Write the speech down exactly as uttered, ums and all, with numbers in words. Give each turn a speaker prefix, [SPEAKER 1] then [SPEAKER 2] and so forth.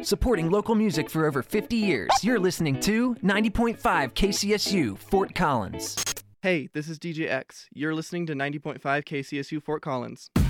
[SPEAKER 1] Supporting local music for over fifty years, you're listening to ninety point five K C S U, Fort Collins.
[SPEAKER 2] Hey, this is D J X. You're listening to ninety point five K C S U Fort Collins.